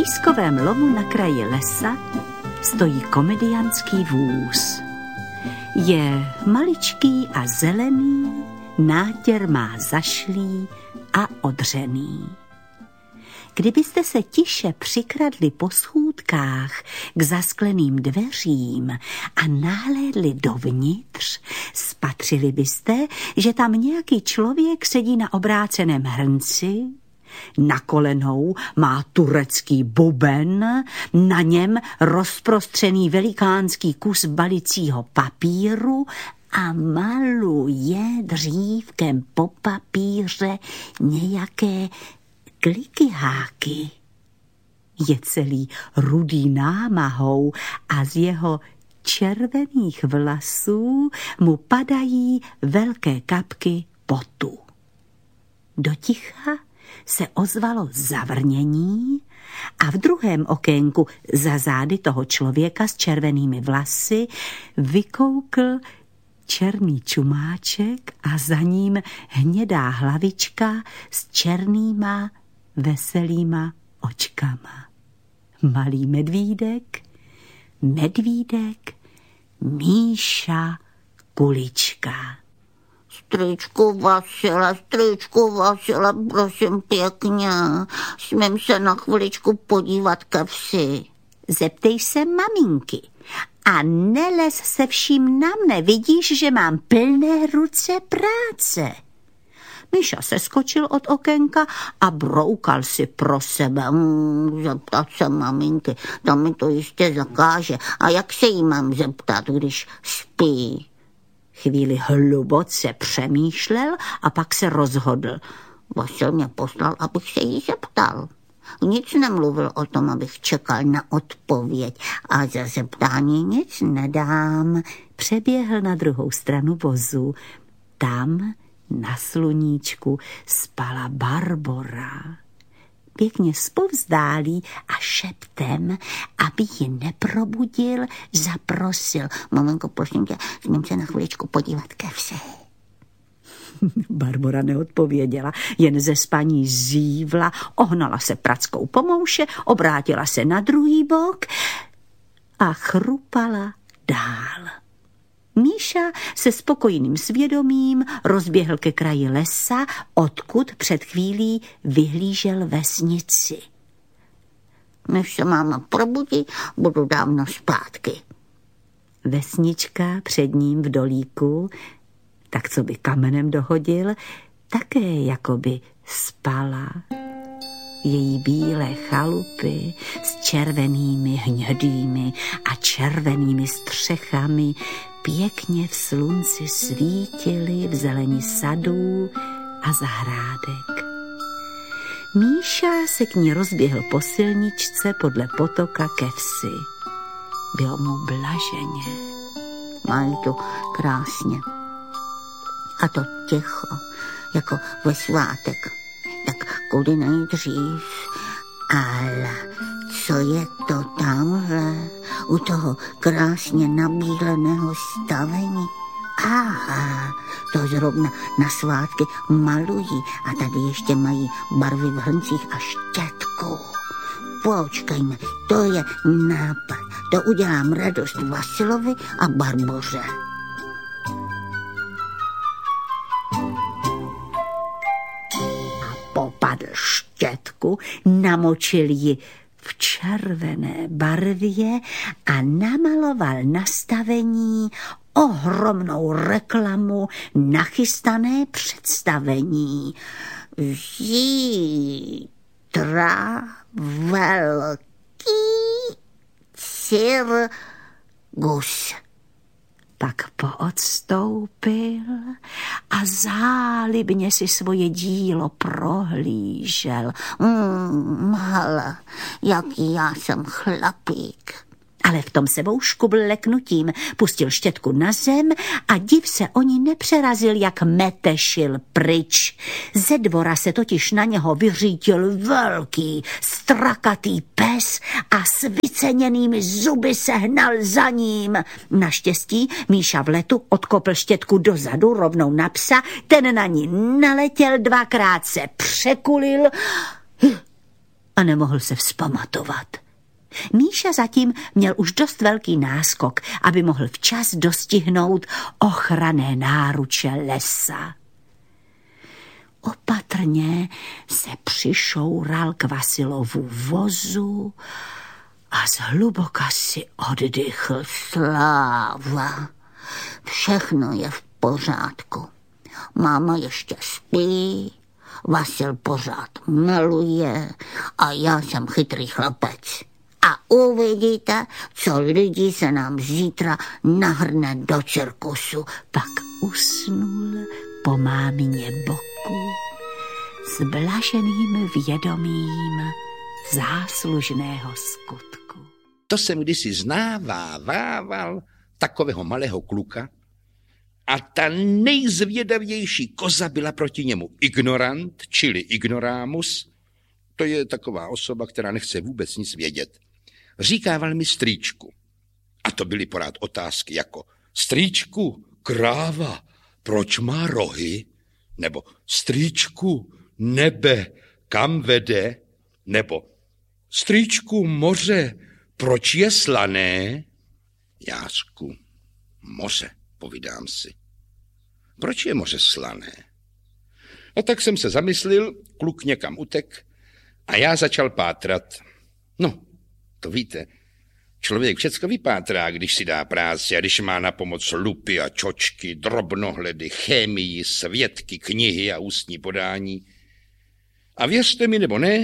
pískovém lomu na kraji lesa stojí komediantský vůz. Je maličký a zelený, nátěr má zašlý a odřený. Kdybyste se tiše přikradli po schůdkách k zaskleným dveřím a nahlédli dovnitř, spatřili byste, že tam nějaký člověk sedí na obráceném hrnci, na kolenou má turecký buben, na něm rozprostřený velikánský kus balicího papíru a maluje dřívkem po papíře nějaké klikyháky. Je celý rudý námahou a z jeho červených vlasů mu padají velké kapky potu. Do ticha se ozvalo zavrnění a v druhém okénku za zády toho člověka s červenými vlasy vykoukl černý čumáček a za ním hnědá hlavička s černýma veselýma očkama. Malý medvídek Míša Kulička. Strýčku Vasile, prosím pěkně, smím se na chviličku podívat ke vsi. Zeptej se maminky a nelez se vším na mne, vidíš, že mám plné ruce práce. Míša se skočil od okénka a broukal si pro sebe. Zeptat se maminky, ta mi to jistě zakáže. A jak se jí mám zeptat, když spí? Chvíli hluboce přemýšlel a pak se rozhodl. Vasil mě poslal, abych se jí zeptal. Nic nemluvil o tom, abych čekal na odpověď a za zeptání nic nedám. Přeběhl na druhou stranu vozu. Tam na sluníčku spala Barbora. Pěkně zpovzdálí a šeptem, aby ji neprobudil, zaprosil. Maminko, prosím tě, smím se na chviličku podívat ke vsi. Barbora neodpověděla, jen ze spaní zívla, ohnala se prackou po mouše, obrátila se na druhý bok a chrupala dál. Míša se spokojným svědomím rozběhl ke kraji lesa, odkud před chvílí vyhlížel vesnici. Než se máma probudí, budu dávno zpátky. Vesnička před ním v dolíku, tak co by kamenem dohodil, také jakoby spala. Její bílé chalupy s červenými, hnědými a červenými střechami pěkně v slunci svítily v zeleni sadů a zahrádek. Míša se k ní rozběhl po silničce podle potoka ke vsi. Bylo mu blaženě. Mají to krásně. A to ticho, jako ve svátek. Tak kudy nejdřív. Ale co je to tamhle u toho krásně nabíleného stavení? Aha, to zrovna na svátky malují a tady ještě mají barvy v hrncích a štětku. Počkejme, to je nápad. To udělám radost Vasilovi a Barboře. Popadl štětku, namočil ji v červené barvě a namaloval na stavení ohromnou reklamu na chystané představení. Zítra velký cirkus. Pak poodstoupil a zálibně si svoje dílo prohlížel. Hele, jaký já jsem chlapík. Ale v tom sebou škubl leknutím, pustil štětku na zem a div se o ní nepřerazil, jak metešil pryč. Ze dvora se totiž na něho vyřítil velký, strakatý pes a s vyceněnými zuby se hnal za ním. Naštěstí Míša v letu odkopl štětku dozadu rovnou na psa, ten na ní naletěl, dvakrát se překulil a nemohl se vzpamatovat. Míša zatím měl už dost velký náskok, aby mohl včas dostihnout ochranné náruče lesa. Opatrně se přišoural k Vasilovu vozu a zhluboka si oddychl. Sláva, všechno je v pořádku. Máma ještě spí, Vasil pořád meluje a já jsem chytrý chlapec. A uvidíte, co lidí se nám zítra nahrne do cirkusu. Pak usnul po mámině boku s blaženým vědomím záslužného skutku. To jsem kdysi znávával takového malého kluka a ta nejzvědavější koza byla proti němu ignorant, čili ignoramus. To je taková osoba, která nechce vůbec nic vědět. Říkával mi strýčku. A to byly pořád otázky jako strýčku, kráva, proč má rohy? Nebo strýčku, nebe, kam vede? Nebo strýčku, moře, proč je slané? Jářku, moře, povídám si. Proč je moře slané? A tak jsem se zamyslil, kluk někam utek a já začal pátrat. No, to víte, člověk všecko vypátrá, když si dá práci a když má na pomoc lupy a čočky, drobnohledy, chemii, svědky, knihy a ústní podání. A věřte mi nebo ne,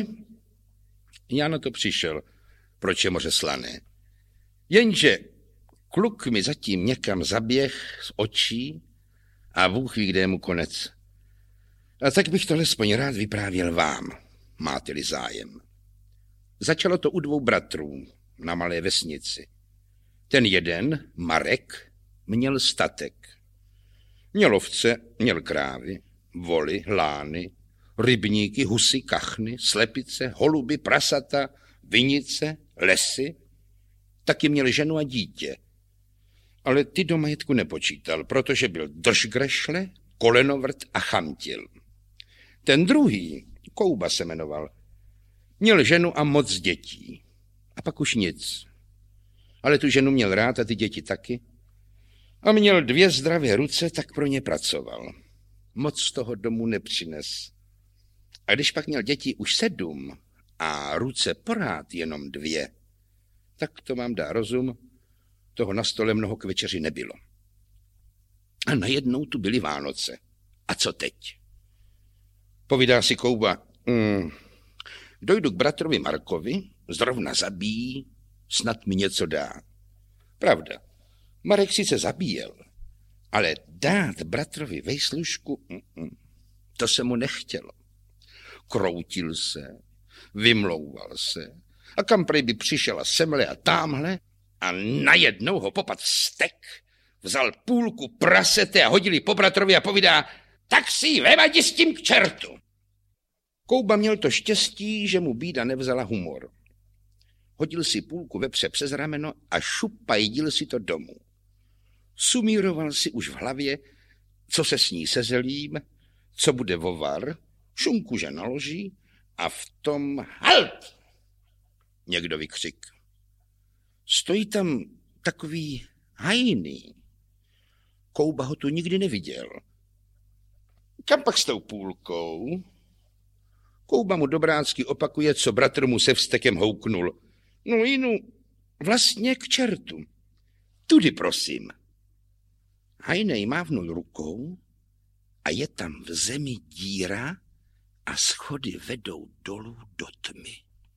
já na to přišel, proč je moře slané. Jenže kluk mi zatím někam zaběh z očí a Bůh ví, kde je mu konec. A tak bych to alespoň rád vyprávěl vám, máte-li zájem. Začalo to u 2 bratrů na malé vesnici. Ten jeden, Marek, měl statek. Měl ovce, měl krávy, voly, lány, rybníky, husy, kachny, slepice, holuby, prasata, vinice, lesy. Taky měl ženu a dítě. Ale ty do majetku nepočítal, protože byl držgrešle, kolenovrt a chamtil. Ten druhý, Kouba se jmenoval, měl ženu a moc dětí. A pak už nic. Ale tu ženu měl rád a ty děti taky. A měl 2 zdravé ruce, tak pro ně pracoval. Moc z toho domů nepřines. A když pak měl děti už 7 a ruce pořád jenom 2, tak to vám dá rozum, toho na stole mnoho k večeři nebylo. A najednou tu byly Vánoce. A co teď? Povídá si Kouba, dojdu k bratrovi Markovi, zrovna zabíjí, snad mi něco dá. Pravda, Marek sice zabíjel, ale dát bratrovi vejslužku, to se mu nechtělo. Kroutil se, vymlouval se a kam prej by přišel a semhle a támhle a najednou ho popad vztek, vzal půlku prasete a hodili po bratrovi a povídá, tak si ji vem a jdi s tím k čertu. Kouba měl to štěstí, že mu bída nevzala humor. Hodil si půlku vepře přes rameno a šupajdil si to domů. Sumíroval si už v hlavě, co se sní se zelím, co bude vovar, šunku že naloží a v tom halt! Někdo vykřik. Stojí tam takový hajný. Kouba ho tu nikdy neviděl. Kam pak s tou půlkou? Kouba mu dobrácky opakuje, co bratr mu se vztekem houknul. No jinu, vlastně k čertu. Tudy prosím. Hajnej mávnul rukou a je tam v zemi díra a schody vedou dolů do tmy.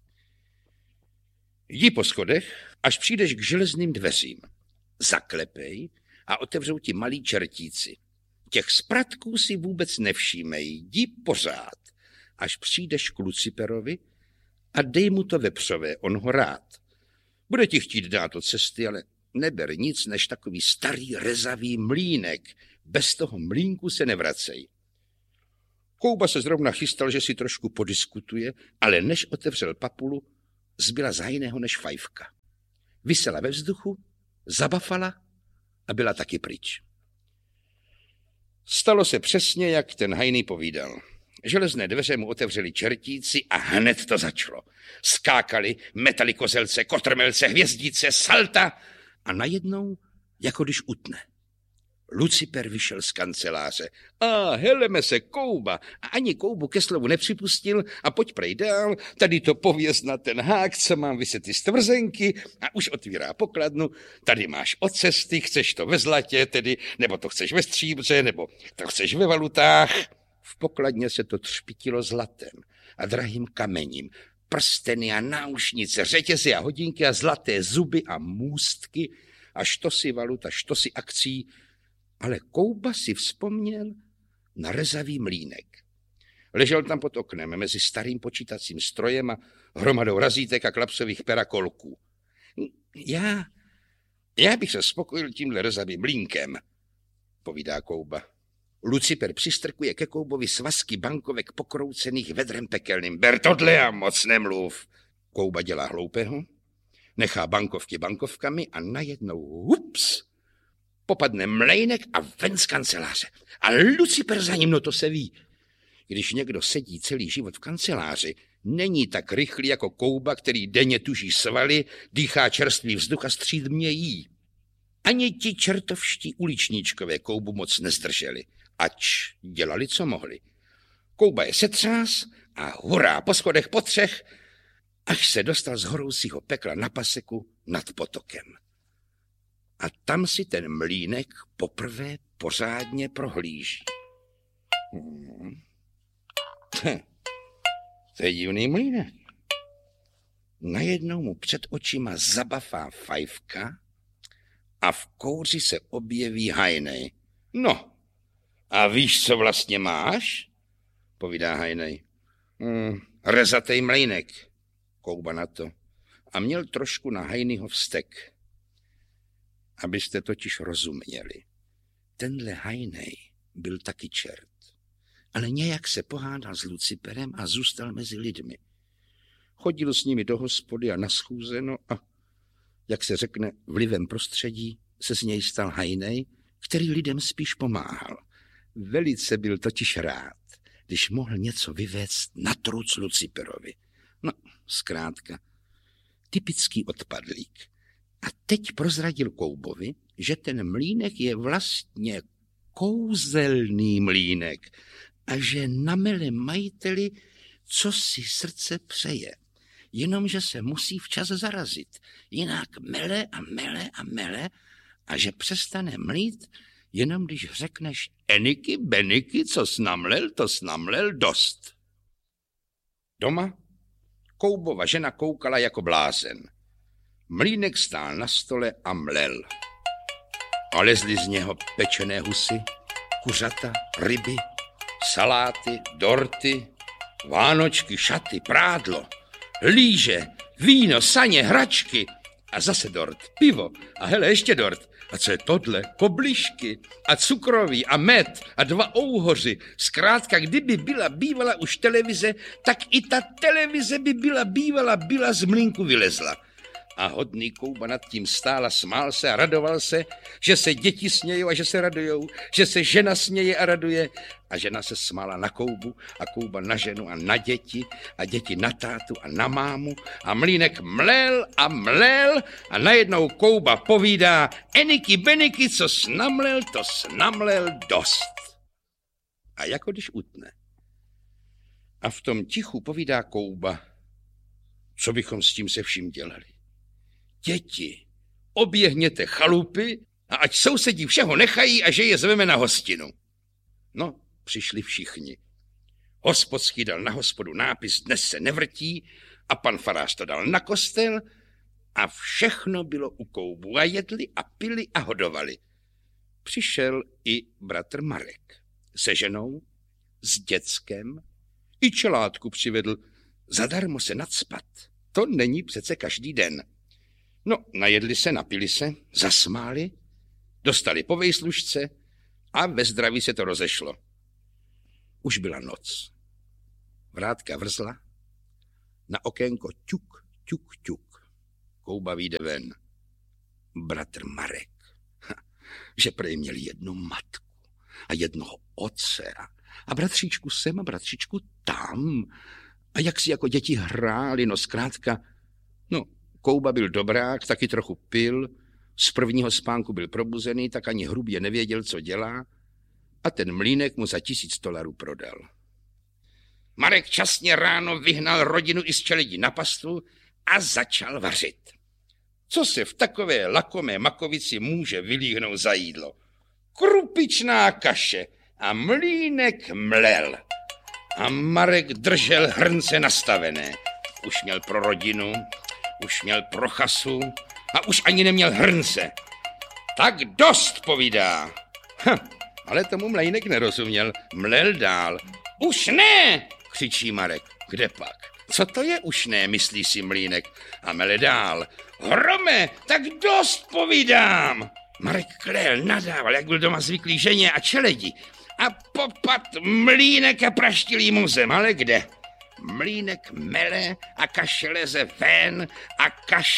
Jdi po schodech, až přijdeš k železným dveřím. Zaklepej a otevřou ti malí čertíci. Těch spratků si vůbec nevšímej, jdi pořád, až přijdeš k Luciperovi a dej mu to vepřové, on ho rád. Bude ti chtít dát od cesty, ale neber nic než takový starý rezavý mlýnek. Bez toho mlýnku se nevracej. Kouba se zrovna chystal, že si trošku podiskutuje, ale než otevřel papulu, zbyla za jiného než fajfka. Visela ve vzduchu, zabafala a byla taky pryč. Stalo se přesně, jak ten hajný povídal. Železné dveře mu otevřeli čertíci a hned to začalo. Skákali, metali kozelce, kotrmelce, hvězdice, salta a najednou, jako když utne. Luciper vyšel z kanceláře. A heleme se, Kouba. A ani Koubu ke slovu nepřipustil a pojď prej dál, tady to pověz na ten hák, co mám vyset ty stvrzenky a už otvírá pokladnu. Tady máš od cesty, chceš to ve zlatě tedy, nebo to chceš ve stříbře, nebo to chceš ve valutách. V pokladně se to třpitilo zlatem a drahým kamením, prsteny a náušnice, řetězy a hodinky a zlaté zuby a můstky a štosy valut a štosy akcí. Ale Kouba si vzpomněl na rezavý mlýnek. Ležel tam pod oknem mezi starým počítacím strojem a hromadou razítek a klapsových perakolků. Já bych se spokojil tímhle rezavým mlýnkem, povídá Kouba. Luciper přistrkuje ke Koubovi svazky bankovek pokroucených vedrem pekelným. Ber tohle a moc nemluv. Kouba dělá hloupého, nechá bankovky bankovkami a najednou hups, popadne mlejnek a ven z kanceláře. A Luciper za ním, no to se ví. Když někdo sedí celý život v kanceláři, není tak rychlý jako Kouba, který denně tuží svaly, dýchá čerstvý vzduch a střídmě jí. Ani ti čertovští uličníčkové Koubu moc nezdrželi, ač dělali, co mohli. Kouba je setřás a hurá po schodech po třech, až se dostal z horoucího pekla na paseku nad potokem. A tam si ten mlýnek poprvé pořádně prohlíží. To je divný mlýnek. Najednou mu před očima zabafá fajfka a v kouři se objeví Hajnej. No, a víš, co vlastně máš? Povídá Hajnej. Rezatej mlejnek, Kouba na to. A měl trošku na Hajnyho vztek. Abyste totiž rozuměli. Tenhle Hajnej byl taky čert. Ale nějak se pohádal s Luciperem a zůstal mezi lidmi. Chodil s nimi do hospody a na schůze, no a, jak se řekne, vlivem prostředí se z něj stal Hajnej, který lidem spíš pomáhal. Velice byl totiž rád, když mohl něco vyvéct na truc Luciperovi. No, zkrátka, typický odpadlík. A teď prozradil Koubovi, že ten mlýnek je vlastně kouzelný mlýnek a že namele majiteli, co si srdce přeje. Jenomže se musí včas zarazit, jinak mele a mele a mele a že přestane mlít, jenom když řekneš eniky, beniky, co snamlel, to snamlel dost. Doma Koubova žena koukala jako blázen. Mlýnek stál na stole a mlel. A lezly z něho pečené husy, kuřata, ryby, saláty, dorty, vánočky, šaty, prádlo, líže, víno, saně, hračky a zase dort, pivo a hele ještě dort. A co je tohle? Koblišky a cukroví a med a 2 ouhoři. Zkrátka, kdyby byla bývala už televize, tak i ta televize by byla z mlýnku vylezla. A hodný Kouba nad tím stál a smál se a radoval se, že se děti smějou a že se radujou, že se žena směje a raduje. A žena se smála na Koubu a Kouba na ženu a na děti a děti na tátu a na mámu. A mlýnek mlel a najednou Kouba povídá eniky beniky, co snamlel, to snamlel dost. A jako když utne. A v tom tichu povídá Kouba, co bychom s tím se vším dělali. Děti, oběhněte chalupy a ať sousedí všeho nechají a že je zveme na hostinu. No, přišli všichni. Hospodský dal na hospodu nápis dnes se nevrtí a pan farář to dal na kostel a všechno bylo u Koubu a jedli a pili a hodovali. Přišel i bratr Marek se ženou, s děckem, i čelátku přivedl, zadarmo se nacpat. To není přece každý den. No, najedli se, napili se, zasmáli, dostali po vejslužce a ve zdraví se to rozešlo. Už byla noc. Vrátka vrzla, na okénko ťuk, ťuk, ťuk. Kouba vyjde ven. Bratr Marek, že prej měl jednu matku a jednoho otce A bratříčku sem a bratříčku tam. A jak si jako děti hráli, no zkrátka. No, Kouba byl dobrák, taky trochu pil, z prvního spánku byl probuzený, tak ani hrubě nevěděl, co dělá, a ten mlýnek mu za $1000 prodal. Marek časně ráno vyhnal rodinu i z čeledi na pastvu a začal vařit. Co se v takové lakomé makovici může vylíhnout za jídlo? Krupičná kaše a mlýnek mlel. A Marek držel hrnce nastavené. Už měl pro rodinu, už měl pro chasu a už ani neměl hrnce. Tak dost, povídá. Ale tomu mlejnek nerozuměl. Mlel dál. Už ne, křičí Marek. Kde pak? Co to je už ne, myslí si mlýnek. A mele dál. Hrome, tak dost, povídám. Marek klel, nadával, jak byl doma zvyklý ženě a čeledi. A popad mlýnek a praštilý muzem, ale kde? Mlýnek mele a kaše leze ven a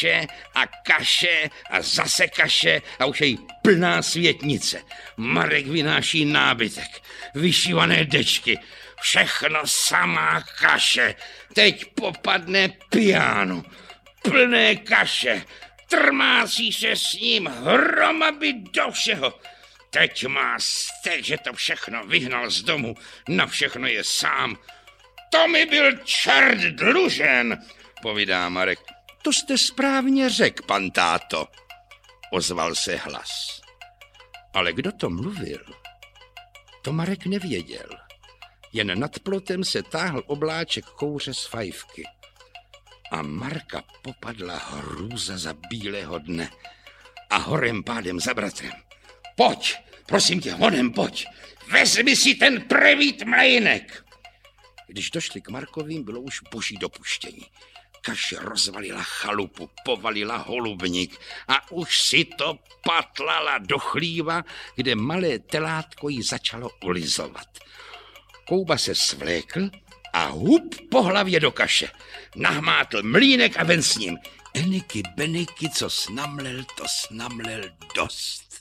kaše a zase kaše a už je jí plná světnice. Marek vynáší nábytek, vyšívané dečky, všechno samá kaše. Teď popadne piano, plné kaše, trmácí se s ním hromady do všeho. Teď má stek, že to všechno vyhnal z domu, na všechno je sám. To mi byl čert dlužen, povídá Marek. To jste správně řekl, pan táto, ozval se hlas. Ale kdo to mluvil? To Marek nevěděl. Jen nad plotem se táhl obláček kouře z fajfky. A Marka popadla hrůza za bílého dne a horem pádem za bratrem. Pojď, prosím tě, honem pojď, vezmi si ten prevít mlejnek. Když došli k Markovým, bylo už boží dopuštění. Kaše rozvalila chalupu, povalila holubník a už si to patlala do chlíva, kde malé telátko jí začalo ulizovat. Kouba se svlékl a hup po hlavě do kaše. Nahmátl mlýnek a ven s ním. Eniky, beniky, co snamlel, to snamlel dost.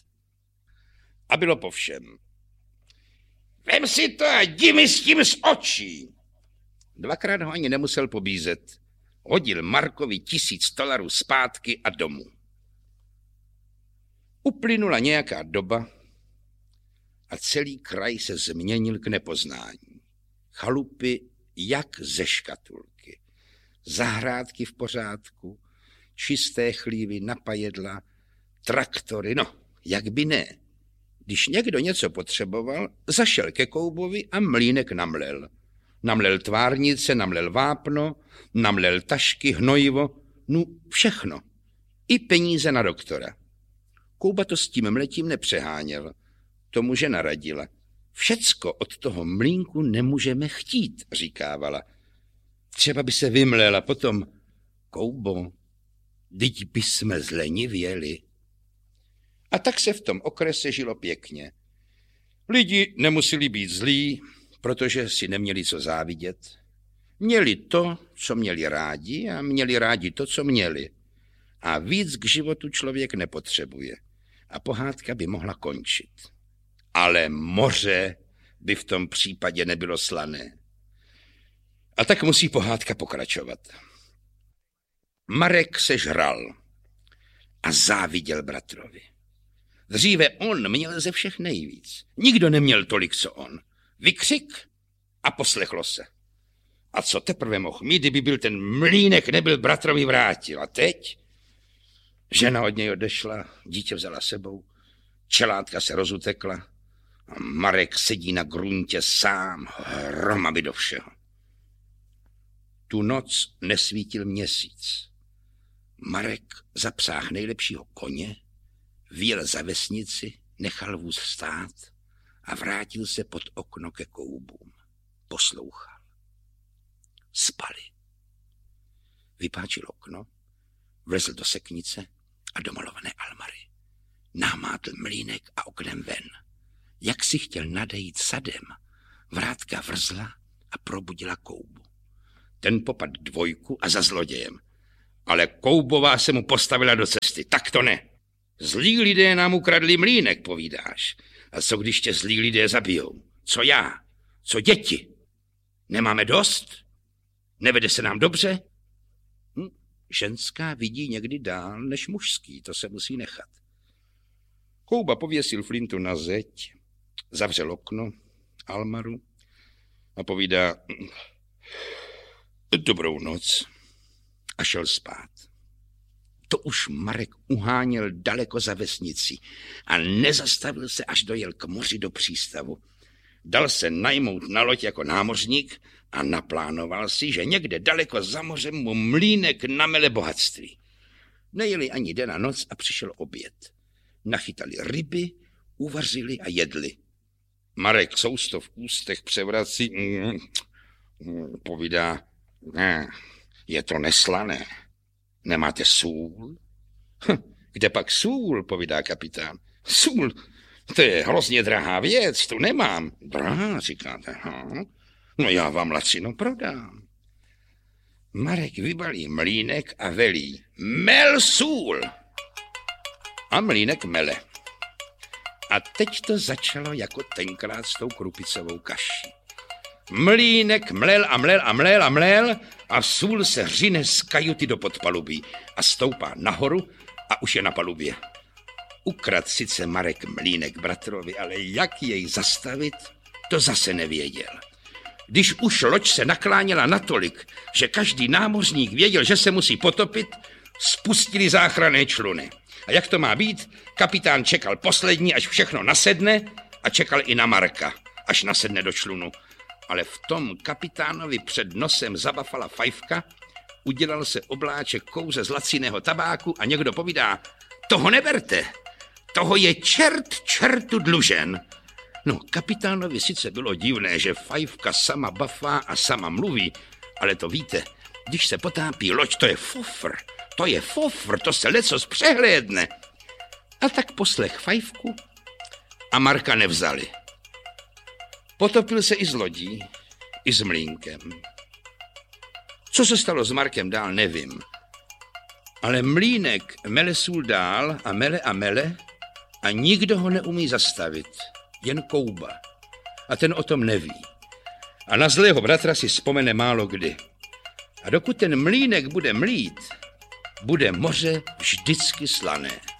A bylo po všem. Vem si to a jdi mi s tím z očí. Dvakrát ho ani nemusel pobízet. Hodil Markovi $1000 zpátky a domů. Uplynula nějaká doba a celý kraj se změnil k nepoznání. Chalupy jak ze škatulky. Zahrádky v pořádku, čisté chlívy na pajedla, traktory, no, jak by ne. Když někdo něco potřeboval, zašel ke Koubovi a mlýnek namlel. Namlel tvárnice, namlel vápno, namlel tašky, hnojivo, no všechno. I peníze na doktora. Kouba to s tím mletím nepřeháněl. Tomu žena radila. Všecko od toho mlýnku nemůžeme chtít, říkávala. Třeba by se vymlela potom. Koubo, dyť by jsme zlenivěli. A tak se v tom okrese žilo pěkně. Lidi nemuseli být zlí, protože si neměli co závidět. Měli to, co měli rádi a měli rádi to, co měli. A víc k životu člověk nepotřebuje. A pohádka by mohla končit. Ale moře by v tom případě nebylo slané. A tak musí pohádka pokračovat. Marek se žral a záviděl bratrovi. Dříve on měl ze všech nejvíc. Nikdo neměl tolik, co on. Vykřik a poslechlo se. A co teprve mohl mít, kdyby byl ten mlýnek, nebyl bratrovi vrátil. A teď? Žena od něj odešla, dítě vzala sebou, čelátka se rozutekla a Marek sedí na gruntě sám, hromady do všeho. Tu noc nesvítil měsíc. Marek zapsáhl nejlepšího koně, vyjel za vesnici, nechal vůz stát a vrátil se pod okno ke Koubům. Poslouchal. Spali. Vypáčil okno, vlezl do seknice a do malované almary. Nahmátl mlýnek a oknem ven. Jak si chtěl nadejít sadem, vrátka vrzla a probudila Koubu. Ten popad dvojku a za zlodějem. Ale Koubová se mu postavila do cesty. Tak to ne. Zlí lidé nám ukradli mlýnek, povídáš. A co když tě zlí lidé zabijou? Co já? Co děti? Nemáme dost? Nevede se nám dobře? Ženská vidí někdy dál než mužský, to se musí nechat. Kouba pověsil flintu na zeď, zavřel okno, almaru a povídá dobrou noc a šel spát. To už Marek uháněl daleko za vesnici a nezastavil se, až dojel k moři do přístavu. Dal se najmout na loď jako námořník a naplánoval si, že někde daleko za mořem mu mlýnek namele bohatství. Nejeli ani den a noc a přišel oběd. Nachytali ryby, uvařili a jedli. Marek sousto v ústech převrací, povídá, je to neslané. Nemáte sůl? Kde pak sůl, povídá kapitán. Sůl, to je hrozně drahá věc, tu nemám. Drahá, říkáte, no já vám lacino prodám. Marek vybalí mlýnek a velí, mel sůl. A mlýnek mele. A teď to začalo jako tenkrát s tou krupicovou kaší. Mlýnek mlel a mlel a mlel a mlel a sůl se řine z kajuty do podpalubí a stoupá nahoru a už je na palubě. Ukrad sice Marek mlýnek bratrovi, ale jak jej zastavit, to zase nevěděl. Když už loď se nakláněla natolik, že každý námořník věděl, že se musí potopit, spustili záchranné čluny. A jak to má být, kapitán čekal poslední, až všechno nasedne a čekal i na Marka, až nasedne do člunu. Ale v tom kapitánovi před nosem zabafala fajfka, udělal se obláček kouře z laciného tabáku a někdo povídá, toho neberte, toho je čertu dlužen. No, kapitánovi sice bylo divné, že fajfka sama bafá a sama mluví, ale to víte, když se potápí loď, to je fofr, to se lecos přehlédne. A tak poslech fajfku a Marka nevzali. Potopil se i s lodí, i s mlýnkem. Co se stalo s Markem dál, nevím. Ale mlýnek mele sůl dál a mele a nikdo ho neumí zastavit. Jen Kouba. A ten o tom neví. A na zlého bratra si vzpomene málo kdy. A dokud ten mlýnek bude mlít, bude moře vždycky slané.